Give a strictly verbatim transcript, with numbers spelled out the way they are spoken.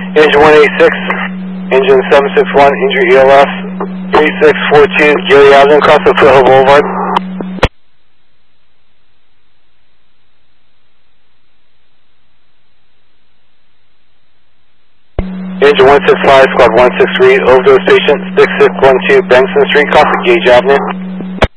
Engine one eighty-six, engine seven sixty-one, injury E L S, three six four two, Gary Avenue, across the Foothill Boulevard. Engine one sixty-five, squad one six three, overdose patient, six six one two, Benson Street, across the Gage Avenue.